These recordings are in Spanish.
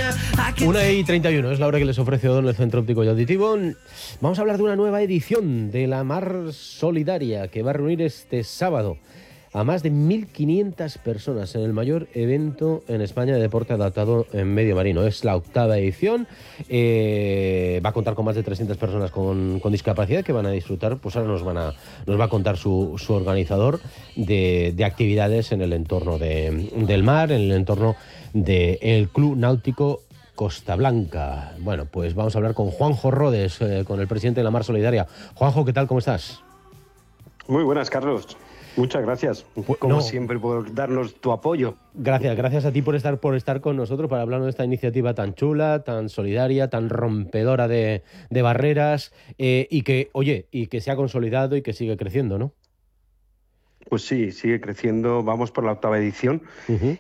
1:31 es la hora que les ofrece Odón el Centro Óptico y Auditivo. Vamos a hablar de una nueva edición de la Mar Solidaria que va a reunir este sábado a más de 1.500 personas en el mayor evento en España de deporte adaptado en medio marino. Es la 8ª edición, va a contar con más de 300 personas con discapacidad que van a disfrutar. Pues ahora nos va a contar su organizador de actividades en el entorno del mar, en el entorno del Club Náutico Costa Blanca. Bueno, pues vamos a hablar con Juanjo Rodes, con el presidente de la Mar Solidaria. Juanjo, ¿qué tal? ¿Cómo estás? Muy buenas, Carlos. Muchas gracias, como siempre, por darnos tu apoyo. Gracias a ti por estar con nosotros para hablarnos de esta iniciativa tan chula, tan solidaria, tan rompedora de barreras, y que se ha consolidado y que sigue creciendo, ¿no? Pues sí, sigue creciendo, vamos por la 8ª edición. Uh-huh.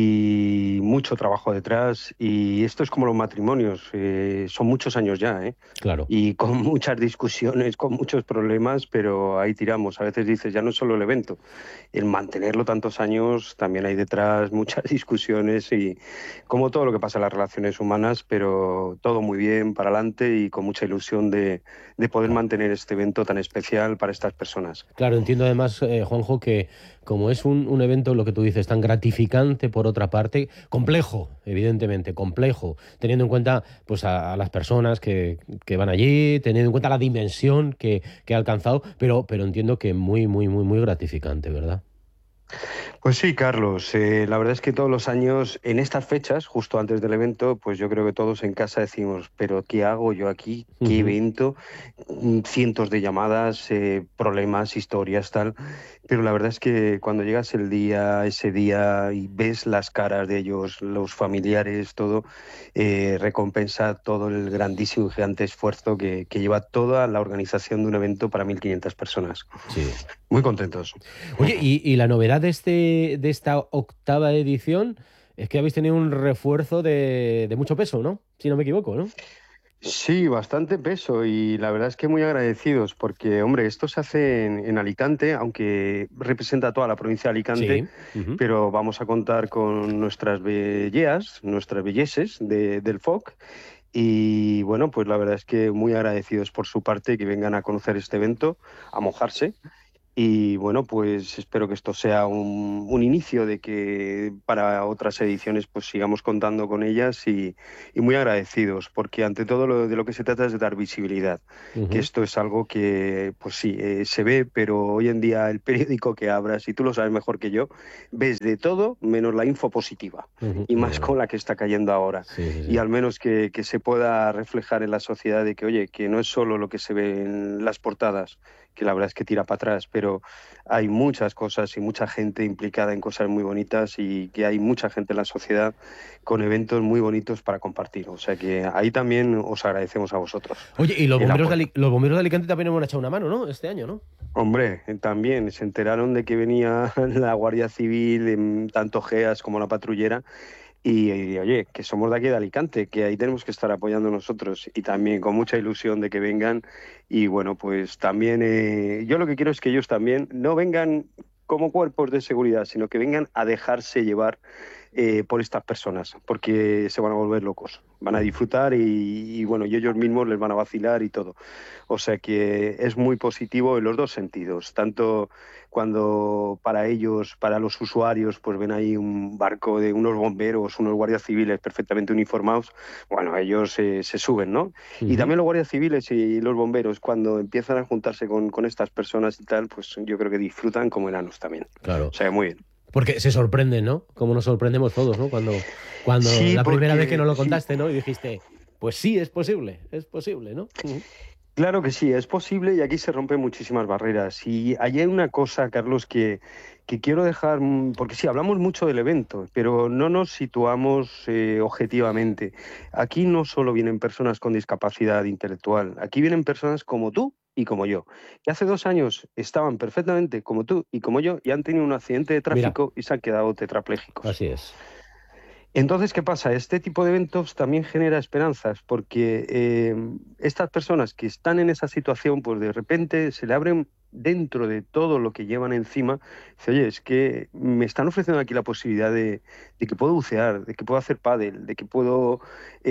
Y mucho trabajo detrás, y esto es como los matrimonios, son muchos años ya, Claro. Y con muchas discusiones, con muchos problemas, pero ahí tiramos. A veces dices, ya no es solo el evento, el mantenerlo tantos años, también hay detrás muchas discusiones, y como todo lo que pasa en las relaciones humanas, pero todo muy bien, para adelante, y con mucha ilusión de poder mantener este evento tan especial para estas personas. Claro, entiendo además, Juanjo, que como es un evento, lo que tú dices, tan gratificante, por otra parte, complejo, evidentemente, complejo, teniendo en cuenta pues a las personas que van allí, teniendo en cuenta la dimensión que ha alcanzado, pero entiendo que muy, muy, muy, muy gratificante, ¿verdad? Pues sí, Carlos, la verdad es que todos los años, en estas fechas, justo antes del evento, pues yo creo que todos en casa decimos, pero ¿qué hago yo aquí? ¿Qué evento? Cientos de llamadas, problemas, historias, tal. Pero la verdad es que cuando llegas ese día, y ves las caras de ellos, los familiares, todo, recompensa todo el grandísimo y gigante esfuerzo que lleva toda la organización de un evento para 1.500 personas. Sí. Muy contentos. Oye, y la novedad de esta 8ª edición es que habéis tenido un refuerzo de mucho peso, ¿no? Si no me equivoco, ¿no? Sí, bastante peso, y la verdad es que muy agradecidos porque, hombre, esto se hace en Alicante, aunque representa toda la provincia de Alicante, Sí. Uh-huh. pero vamos a contar con nuestras nuestras belleses del FOC, y bueno, pues la verdad es que muy agradecidos por su parte que vengan a conocer este evento, a mojarse. Y bueno, pues espero que esto sea un inicio de que para otras ediciones pues sigamos contando con ellas, y muy agradecidos, porque ante todo de lo que se trata es de dar visibilidad, que esto es algo que pues sí, se ve, pero hoy en día el periódico que abras, y tú lo sabes mejor que yo, ves de todo menos la info positiva, y más con la que está cayendo ahora. Sí. Y al menos que se pueda reflejar en la sociedad de que, oye, que no es solo lo que se ve en las portadas, que la verdad es que tira para atrás, pero hay muchas cosas y mucha gente implicada en cosas muy bonitas, y que hay mucha gente en la sociedad con eventos muy bonitos para compartir. O sea que ahí también os agradecemos a vosotros. Oye, y los bomberos de Alicante también hemos echado una mano, ¿no? Este año, ¿no? Hombre, también se enteraron de que venía la Guardia Civil, tanto GEAS como la patrullera, y oye, que somos de aquí de Alicante, que ahí tenemos que estar apoyando nosotros, y también con mucha ilusión de que vengan. Y bueno, pues también yo lo que quiero es que ellos también no vengan como cuerpos de seguridad, sino que vengan a dejarse llevar por estas personas, porque se van a volver locos, van a disfrutar, y bueno, y ellos mismos les van a vacilar y todo. O sea que es muy positivo en los dos sentidos, tanto cuando para ellos, para los usuarios, pues ven ahí un barco de unos bomberos, unos guardias civiles perfectamente uniformados, bueno, ellos se suben, ¿no? Y también los guardias civiles y los bomberos, cuando empiezan a juntarse con estas personas y tal, pues yo creo que disfrutan como enanos también. Claro. O sea, muy bien. Porque se sorprenden, ¿no? Como nos sorprendemos todos, ¿no? Cuando sí, la primera vez que nos lo sí. contaste, ¿no? Y dijiste, pues sí, es posible, ¿no? Claro que sí, es posible, y aquí se rompen muchísimas barreras. Y ahí hay una cosa, Carlos, que quiero dejar, porque sí, hablamos mucho del evento, pero no nos situamos objetivamente. Aquí no solo vienen personas con discapacidad intelectual, aquí vienen personas como tú y como yo, que hace 2 años estaban perfectamente como tú y como yo, y han tenido un accidente de tráfico y se han quedado tetraplégicos. Así es. Entonces, ¿qué pasa? Este tipo de eventos también genera esperanzas, porque estas personas que están en esa situación, pues de repente se le abren dentro de todo lo que llevan encima, dice, oye, es que me están ofreciendo aquí la posibilidad de que puedo bucear, de que puedo hacer pádel, de que puedo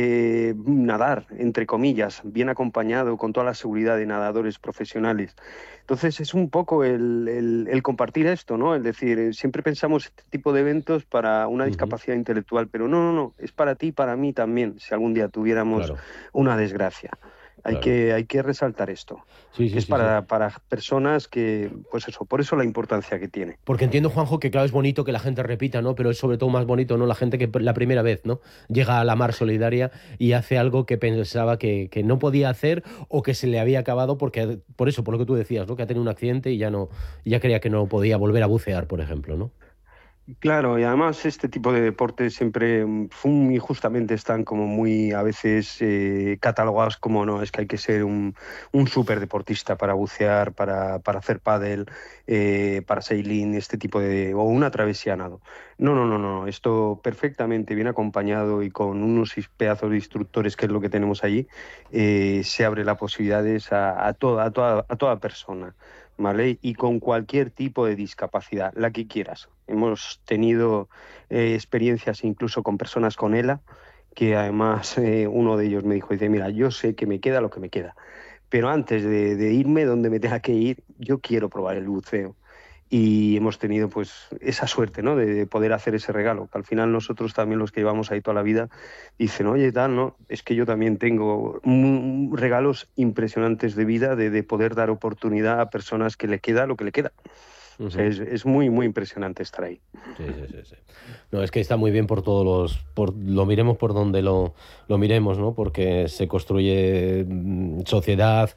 nadar, entre comillas, bien acompañado con toda la seguridad de nadadores profesionales. Entonces es un poco el compartir esto, ¿no? Es decir, siempre pensamos este tipo de eventos para una discapacidad intelectual, pero no, es para ti y para mí también, si algún día tuviéramos una desgracia. Hay que resaltar esto, que es para personas que, pues eso, por eso la importancia que tiene. Porque entiendo, Juanjo, que claro, es bonito que la gente repita, ¿no? Pero es sobre todo más bonito, ¿no? La gente que la primera vez, ¿no? Llega a la Mar Solidaria y hace algo que pensaba que no podía hacer o que se le había acabado porque, por eso, por lo que tú decías, ¿no? Que ha tenido un accidente y ya creía que no podía volver a bucear, por ejemplo, ¿no? Claro, y además este tipo de deportes siempre injustamente están como muy a veces catalogados como no, es que hay que ser un súper deportista para bucear, para hacer pádel, para sailing, este tipo o una travesía a nado. No, esto perfectamente bien acompañado y con unos pedazos de instructores, que es lo que tenemos allí, se abre las posibilidades a toda persona. ¿Vale? Y con cualquier tipo de discapacidad, la que quieras. Hemos tenido experiencias incluso con personas con ELA, que además uno de ellos me dice, mira, yo sé que me queda lo que me queda, pero antes de irme donde me tenga que ir, yo quiero probar el buceo. Y hemos tenido pues esa suerte, ¿no? de poder hacer ese regalo, que al final nosotros también, los que llevamos ahí toda la vida, dicen, oye, tal, ¿no? Es que yo también tengo regalos impresionantes de vida, de poder dar oportunidad a personas que le queda lo que le queda. O sea, es muy, muy impresionante estar ahí. Sí. No, es que está muy bien por todos lo miremos por donde lo miremos, ¿no? Porque se construye sociedad,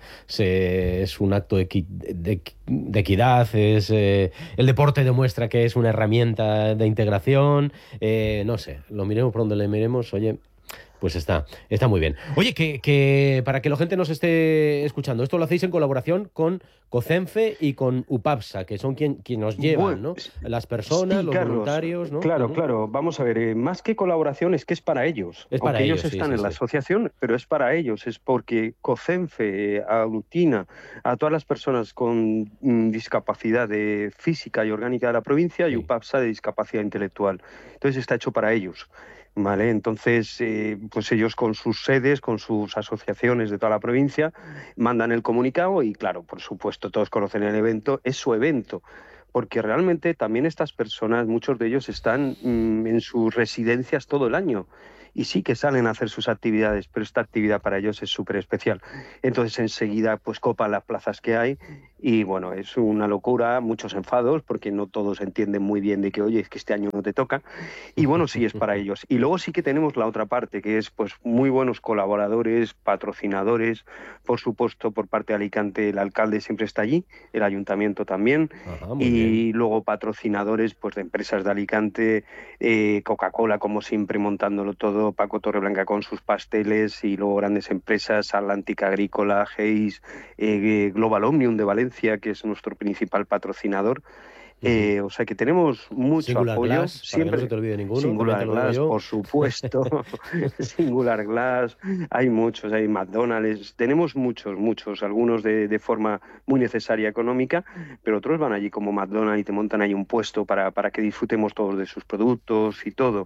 es un acto de equidad, el deporte demuestra que es una herramienta de integración, no sé, lo miremos por donde le miremos, oye. Pues está muy bien. Oye, que para que la gente nos esté escuchando, esto lo hacéis en colaboración con COCENFE y con UPAPSA, que son quien nos llevan, ¿no? Las personas, los Carlos, voluntarios, ¿no? Claro. Vamos a ver, más que colaboración es que es para ellos. Aunque ellos están en la asociación, pero es para ellos. Es porque COCENFE aglutina a todas las personas con discapacidad física y orgánica de la provincia y UPAPSA de discapacidad intelectual. Entonces está hecho para ellos. Vale, entonces pues ellos con sus sedes, con sus asociaciones de toda la provincia, mandan el comunicado y claro, por supuesto, todos conocen el evento, es su evento, porque realmente también estas personas, muchos de ellos están en sus residencias todo el año y sí que salen a hacer sus actividades, pero esta actividad para ellos es súper especial. Entonces enseguida pues copan las plazas que hay y bueno, es una locura, muchos enfados porque no todos entienden muy bien de que oye, es que este año no te toca y bueno, sí es para ellos. Y luego sí que tenemos la otra parte que es pues muy buenos colaboradores, patrocinadores, por supuesto por parte de Alicante el alcalde siempre está allí, el ayuntamiento también. Y luego patrocinadores pues de empresas de Alicante, Coca-Cola como siempre montándolo todo, Paco Torreblanca con sus pasteles y luego grandes empresas, Atlántica Agrícola, Hayes, Global Omnium de Valencia, que es nuestro principal patrocinador. O sea que tenemos mucho Singular apoyo. Glass, siempre para que no se te olvide ninguno. Singular Glass, por supuesto. Singular Glass, hay muchos, hay McDonald's, tenemos muchos, algunos de forma muy necesaria económica, pero otros van allí como McDonald's y te montan ahí un puesto para que disfrutemos todos de sus productos y todo.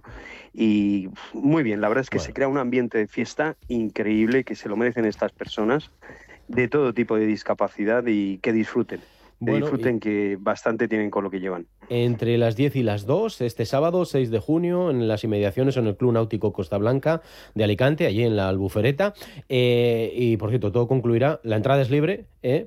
Y muy bien, la verdad es que se crea un ambiente de fiesta increíble que se lo merecen estas personas de todo tipo de discapacidad y que disfruten. Que bastante tienen con lo que llevan. Entre las 10 y las 2, este sábado 6 de junio, en las inmediaciones en el Club Náutico Costa Blanca de Alicante, allí en la Albufereta. Y por cierto, todo concluirá, la entrada es libre,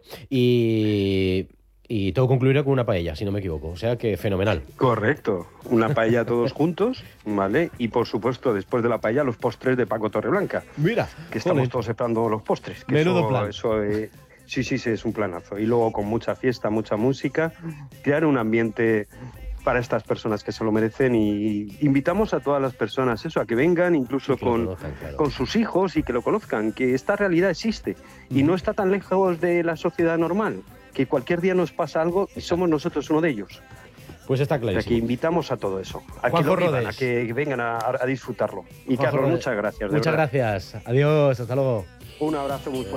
y todo concluirá con una paella, si no me equivoco. O sea que fenomenal. Correcto. Una paella todos juntos, ¿vale? Y por supuesto, después de la paella, los postres de Paco Torreblanca. Mira. Que estamos todos esperando los postres. Que menudo plan. Sí, es un planazo. Y luego con mucha fiesta, mucha música, crear un ambiente para estas personas que se lo merecen y invitamos a todas las personas a que vengan incluso con sus hijos y que lo conozcan, que esta realidad existe y no está tan lejos de la sociedad normal, que cualquier día nos pasa algo y somos nosotros uno de ellos. Pues está clarísimo. O sea, que invitamos a todo eso, a que lo vivan, a que vengan a disfrutarlo. Y Carlos, muchas gracias. Muchas gracias. Adiós, hasta luego. Un abrazo muy fuerte.